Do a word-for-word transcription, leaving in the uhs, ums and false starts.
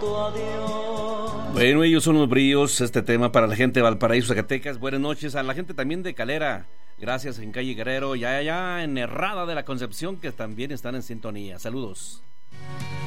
Bueno, ellos son los brillos, este tema para la gente de Valparaíso, Zacatecas. Buenas noches a la gente también de Calera. Gracias en Calle Guerrero, ya allá en Herrada de la Concepción, que también están en sintonía. Saludos.